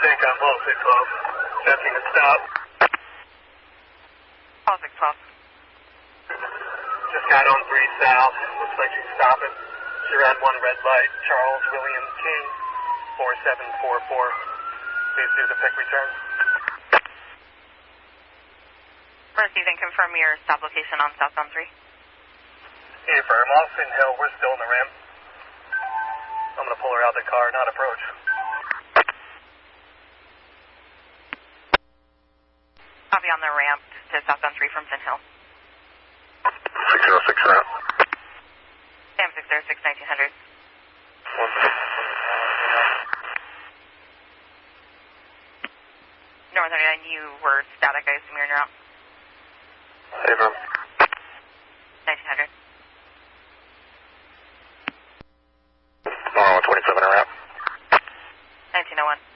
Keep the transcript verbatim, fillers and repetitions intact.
Tank on Paul six twelve. Checking to stop. Paul six twelve. Just got on three south. Looks like she's stopping. She's at one red light. Charles William King, four seven four four. Please do the pick return. Receive and confirm your stop location on southbound three. Affirm. Austin Hill, we're still in the ramp. I'm going to pull her out of the car, not approach. I'll be on the ramp to southbound three from Finn Hill. six zero six ramp. Sam six zero six nineteen hundred. One minute. North thirty-nine, you were static, I assume you're in route. Affirm. nineteen hundred. Oh, twenty-seven ramp. nineteen oh one.